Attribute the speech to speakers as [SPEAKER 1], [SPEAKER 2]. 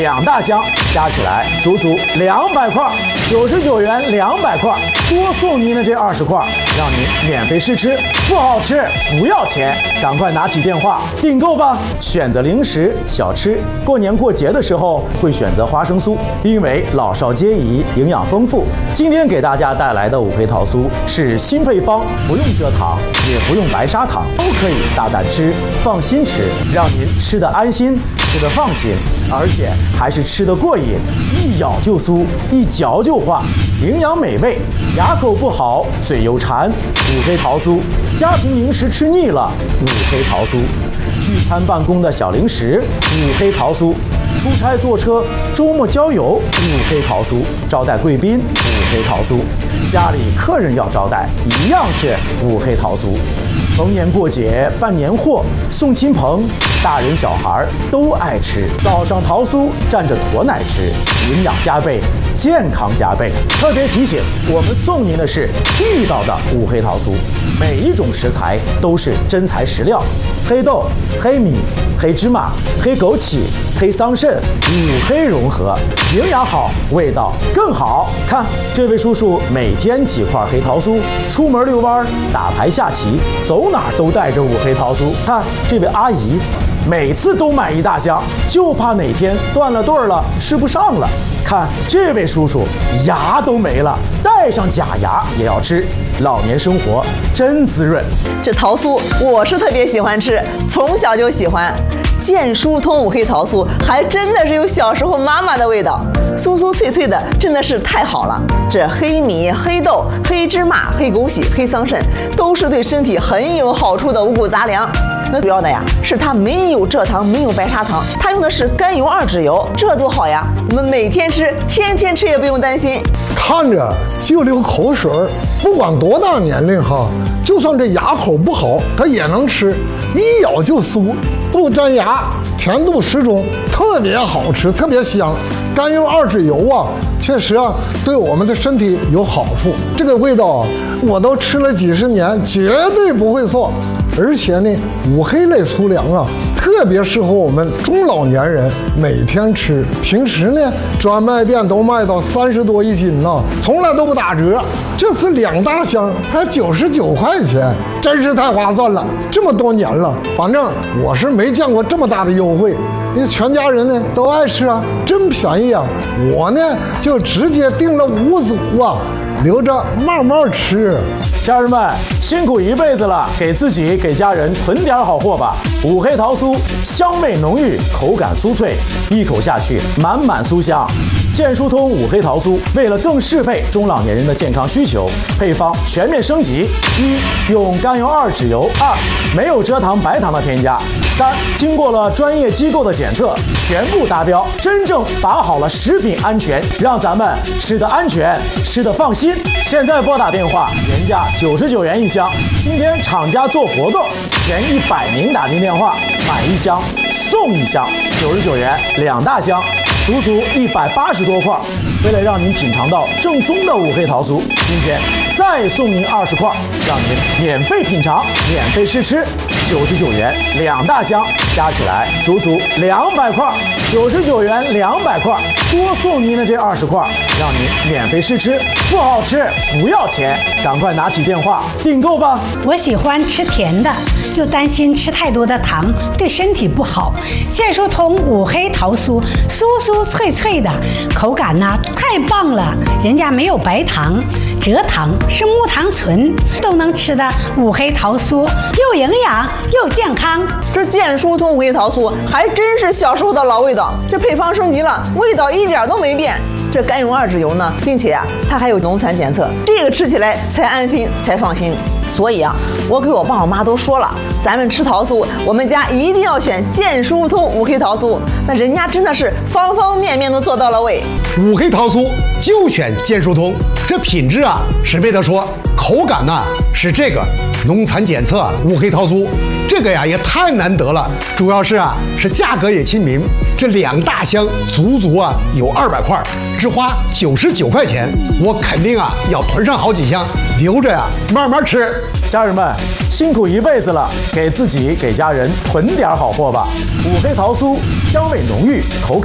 [SPEAKER 1] 2大箱，加起来足足200块，99元200块，多送您的这20块，让您免费试吃，不好吃不要钱，赶快拿起电话订购吧。选择零食小吃，过年过节的时候会选择花生酥，因为老少皆宜，营养丰富。今天给大家带来的五黑桃酥是新配方，不用蔗糖，也不用白砂糖，都可以大胆吃，放心吃，让您吃得安心，吃得放心，而且还是吃得过瘾，一咬就酥，一嚼就化，营养美味，牙口不好，嘴又馋，五黑桃酥，家庭零食吃腻了，五黑桃酥，聚餐办公的小零食，五黑桃酥，出差坐车，周末郊游，五黑桃酥，招待贵宾，五黑桃酥，家里客人要招待，一样是五黑桃酥。逢年过节办年货，送亲朋，大人小孩都爱吃。早上桃酥蘸着驼奶吃，营养加倍，健康加倍。特别提醒，我们送您的是地道的五黑桃酥，每一种食材都是真材实料，黑豆、黑米、黑芝麻、黑枸杞、黑桑葚，五黑融合，营养好，味道更好。看这位叔叔每天几块黑桃酥，出门遛弯、打牌下棋，走哪儿都带着五黑桃酥。看这位阿姨，每次都买1大箱，就怕哪天断了顿了，吃不上了。看这位叔叔，牙都没了，带上假牙也要吃，老年生活真滋润。
[SPEAKER 2] 这桃酥我是特别喜欢吃，从小就喜欢。健疏通五黑桃酥还真的是有小时候妈妈的味道，酥酥脆脆的，真的是太好了。这黑米、黑豆、黑芝麻、黑枸杞、黑桑葚，都是对身体很有好处的五谷杂粮。那主要的呀，是它没有蔗糖，没有白砂糖，它用的是甘油2脂油，这多好呀！我们每天吃，天天吃也不用担心。
[SPEAKER 3] 看着就流口水，不管多大年龄哈，就算这牙口不好，它也能吃，一咬就酥，不粘牙，甜度适中，特别好吃，特别香。甘油2脂油啊，确实啊，对我们的身体有好处。这个味道啊，我都吃了几十年，绝对不会错。而且呢，五黑类粗粮啊，特别适合我们中老年人每天吃。平时呢，专卖店都卖到30多一斤呢，从来都不打折。这次2大箱才99块钱，真是太划算了。这么多年了，反正我是没见过这么大的优惠。因为全家人呢都爱吃啊，真便宜啊！我呢就直接订了5组啊，留着慢慢吃。
[SPEAKER 1] 家人们辛苦一辈子了，给自己给家人囤点好货吧。五黑桃酥香味浓郁，口感酥脆，一口下去满满酥香。健疏通五黑桃酥为了更适配中老年人的健康需求，配方全面升级：1. 用甘油2脂油；2. 没有蔗糖白糖的添加；3. 经过了专业机构的检测，全部达标，真正把好了食品安全，让咱们吃得安全，吃得放心。现在拨打电话，原价99元1箱，今天厂家做活动，前100名打进电话买1箱送1箱，99元2大箱，足足180多块。为了让您品尝到正宗的五黑桃酥，今天再送您20块，让您免费品尝，免费试吃。99元2大箱，加起来足足200块，99元200块，多送您的这20块，让您免费试吃，不好吃不要钱，赶快拿起电话订购吧。
[SPEAKER 4] 我喜欢吃甜的，又担心吃太多的糖对身体不好。健疏通五黑桃酥，酥酥脆脆的，口感呢太棒了，人家没有白糖、蔗糖，是木糖醇，都能吃的五黑桃酥，又营养又健康。
[SPEAKER 2] 这健疏通五黑桃酥还真是小时候的老味道，这配方升级了，味道一点都没变。这甘油2脂油呢，并且啊，它还有农残检测，这个吃起来才安心才放心。所以啊，我给我爸我妈都说了，咱们吃桃酥，我们家一定要选健疏通五黑桃酥。那人家真的是方方面面都做到了位。
[SPEAKER 5] 五黑桃酥就选健疏通，这品质啊是没得说，口感呢是这个农残检测五黑桃酥，这个呀也太难得了。主要是是价格也亲民，这2大箱足足有200块，只花99块钱，我肯定要囤上好几箱，留着慢慢吃。
[SPEAKER 1] 家人们辛苦一辈子了，给自己给家人囤点好货吧。五黑桃酥香味浓郁，口感